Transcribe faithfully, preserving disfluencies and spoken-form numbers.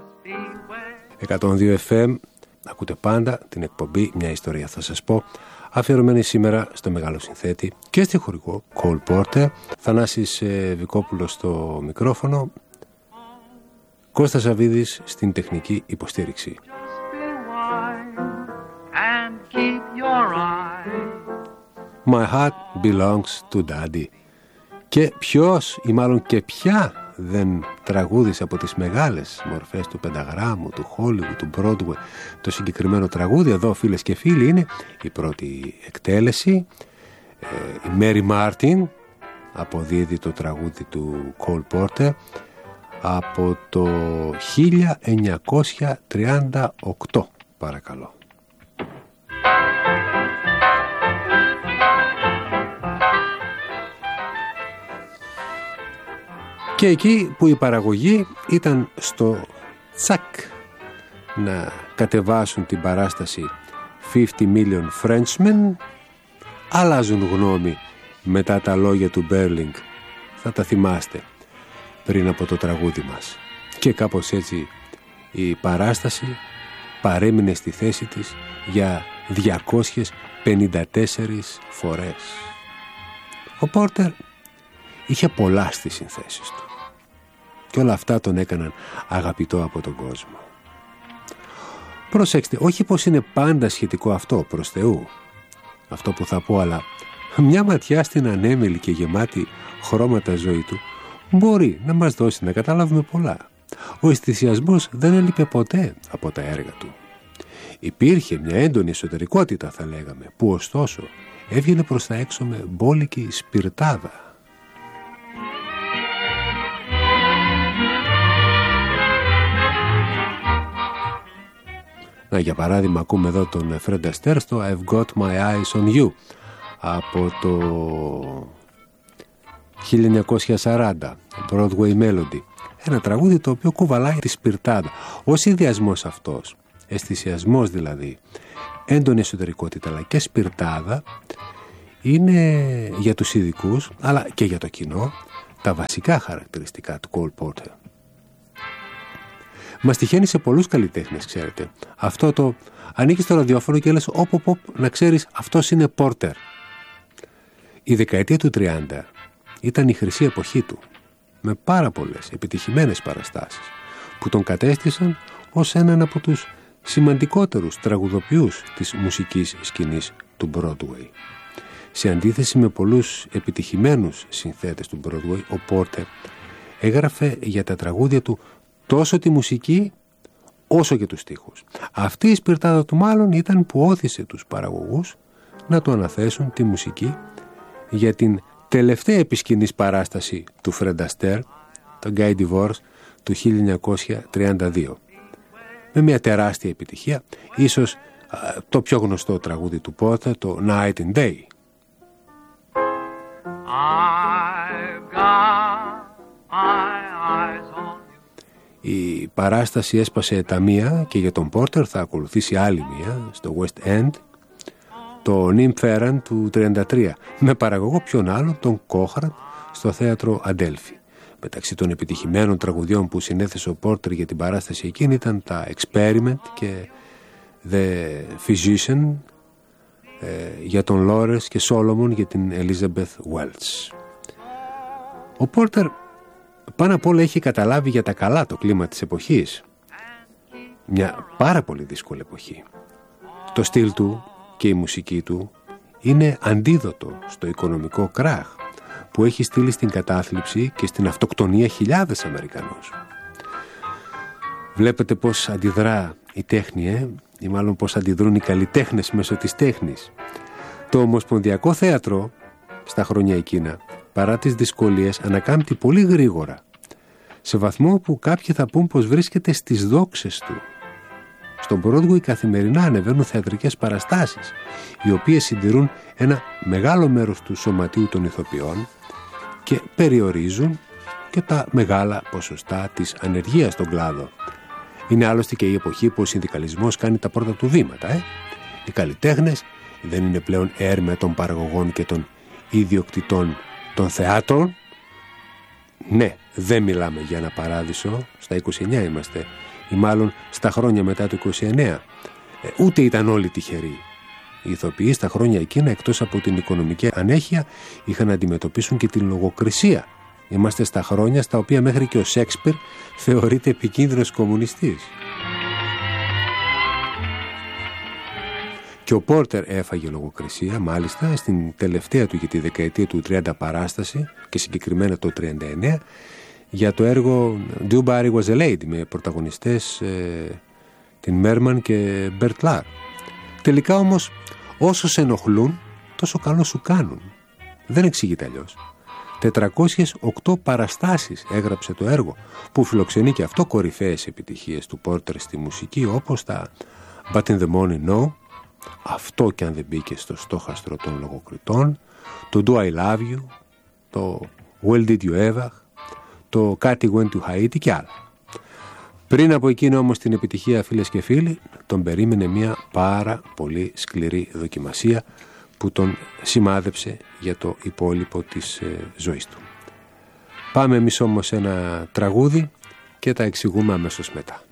εκατόν δύο εφ εμ, ακούτε πάντα την εκπομπή «Μια ιστορία θα σας πω», αφιερωμένη σήμερα στο μεγάλο συνθέτη και στιχουργό Cole Porter. Θανάσης Βικόπουλος στο μικρόφωνο, Κώστας Σαβίδης στην τεχνική υποστήριξη. My heart belongs to daddy. Και ποιος ή μάλλον και ποια δεν τραγούδισε από τις μεγάλες μορφές του πενταγράμμου, του Hollywood, του Broadway το συγκεκριμένο τραγούδι. Εδώ, φίλες και φίλοι, είναι η πρώτη εκτέλεση. ε, η Mary Martin αποδίδει το τραγούδι του Cole Porter από το χίλια εννιακόσια τριάντα οκτώ, παρακαλώ. Και εκεί που η παραγωγή ήταν στο τσακ να κατεβάσουν την παράσταση fifty million Frenchmen, αλλάζουν γνώμη μετά τα λόγια του Μπέρλινγκ. Θα τα θυμάστε πριν από το τραγούδι μας. Και κάπως έτσι η παράσταση παρέμεινε στη θέση της για διακόσιες πενήντα τέσσερις φορές. Ο Πόρτερ είχε πολλά στις συνθέσεις του και όλα αυτά τον έκαναν αγαπητό από τον κόσμο. Προσέξτε, όχι πως είναι πάντα σχετικό αυτό, προς Θεού αυτό που θα πω, αλλά μια ματιά στην ανέμελη και γεμάτη χρώματα ζωή του μπορεί να μας δώσει να καταλάβουμε πολλά. Ο αισθησιασμός δεν έλειπε ποτέ από τα έργα του. Υπήρχε μια έντονη εσωτερικότητα, θα λέγαμε, που ωστόσο έβγαινε προς τα έξω με μπόλικη σπιρτάδα. Να, για παράδειγμα, ακούμε εδώ τον Fred Astaire στο I've Got My Eyes On You από το χίλια εννιακόσια σαράντα, Broadway Melody. Ένα τραγούδι το οποίο κουβαλάει τη σπιρτάδα. Ο συνδυασμός αυτός, αισθησιασμός δηλαδή, έντονη εσωτερικότητα αλλά και σπιρτάδα, είναι για τους ειδικούς αλλά και για το κοινό τα βασικά χαρακτηριστικά του Cole Porter. Μας τυχαίνει σε πολλούς καλλιτέχνες, ξέρετε. Αυτό το ανοίγεις το ραδιόφωνο και λες όπ, όπ, όπ, να ξέρεις αυτός είναι Porter. Η δεκαετία του τριάντα ήταν η χρυσή εποχή του, με πάρα πολλές επιτυχημένες παραστάσεις που τον κατέστησαν ως έναν από τους σημαντικότερους τραγουδοποιούς της μουσικής σκηνής του Broadway. Σε αντίθεση με πολλούς επιτυχημένους συνθέτες του Broadway, ο Porter έγραφε για τα τραγούδια του τόσο τη μουσική όσο και τους στίχους. Αυτή η σπιρτάδα του μάλλον ήταν που όθησε τους παραγωγούς να του αναθέσουν τη μουσική για την τελευταία επισκηνής παράσταση του Fred Astaire, το Guy Divorce του χίλια εννιακόσια τριάντα δύο. Με μια τεράστια επιτυχία, ίσως α, το πιο γνωστό τραγούδι του Porter, το Night and Day. I've got my eyes on you. Η παράσταση έσπασε τα μία και για τον Porter θα ακολουθήσει άλλη μία στο West End, το Nim Ferran του τριάντα τρία, με παραγωγό ποιον άλλον τον Cochran στο θέατρο Αντέλφι. Μεταξύ των επιτυχημένων τραγουδιών που συνέθεσε ο Porter για την παράσταση εκείνη ήταν τα Experiment και The Physician ε, για τον Lawrence και Solomon για την Elizabeth Welch. Ο Porter πάνω απ' όλα έχει καταλάβει για τα καλά το κλίμα της εποχής. Μια πάρα πολύ δύσκολη εποχή. Το στυλ του και η μουσική του είναι αντίδοτο στο οικονομικό κράχ που έχει στείλει στην κατάθλιψη και στην αυτοκτονία χιλιάδες Αμερικανούς. Βλέπετε πώς αντιδρά η τέχνη, ε? ή μάλλον πώς αντιδρούν οι καλλιτέχνες μέσω της τέχνης. Το Ομοσπονδιακό Θέατρο στα χρόνια εκείνα, παρά τις δυσκολίες, ανακάμπτει πολύ γρήγορα, σε βαθμό που κάποιοι θα πούν πως βρίσκεται στις δόξες του. Στον Broadway καθημερινά ανεβαίνουν θεατρικές παραστάσεις, οι οποίες συντηρούν ένα μεγάλο μέρος του σωματείου των ηθοποιών και περιορίζουν και τα μεγάλα ποσοστά της ανεργίας στον κλάδο. Είναι άλλωστε και η εποχή που ο συνδικαλισμός κάνει τα πρώτα του βήματα. Ε? Οι καλλιτέχνες δεν είναι πλέον έρμεα των παραγωγών και των ιδιοκτητών των θεάτρων. Ναι, δεν μιλάμε για ένα παράδεισο, στα είκοσι εννιά είμαστε, ή μάλλον στα χρόνια μετά το είκοσι εννιά. Ε, ούτε ήταν όλοι τυχεροί. Οι ηθοποιοί στα χρόνια εκείνα, εκτός από την οικονομική ανέχεια, είχαν να αντιμετωπίσουν και την λογοκρισία. Είμαστε στα χρόνια στα οποία μέχρι και ο Σέξπιρ θεωρείται επικίνδυνος κομμουνιστής. Και ο Πόρτερ έφαγε λογοκρισία, μάλιστα, στην τελευταία του για τη δεκαετία του τριάντα παράσταση, και συγκεκριμένα το τριάντα εννιά, για το έργο Do Barry Was a Lady, με πρωταγωνιστές ε, την Μέρμαν και Μπερτ Λάρ. Τελικά όμως, όσο σε ενοχλούν, τόσο καλό σου κάνουν. Δεν εξηγείται αλλιώς. τετρακόσιες οκτώ παραστάσεις έγραψε το έργο, που φιλοξενεί και αυτό κορυφαίες επιτυχίες του Πόρτερ στη μουσική, όπως τα But in the Morning No, αυτό κι αν δεν μπήκε στο στόχαστρο των λογοκριτών, το Do I Love You, το Well Did You Ever, το Katy Went to Haiti και άλλα. Πριν από εκείνο όμως την επιτυχία, φίλες και φίλοι, τον περίμενε μια πάρα πολύ σκληρή δοκιμασία που τον σημάδεψε για το υπόλοιπο της ε, ζωής του. Πάμε εμείς όμως ένα τραγούδι και τα εξηγούμε αμέσως μετά.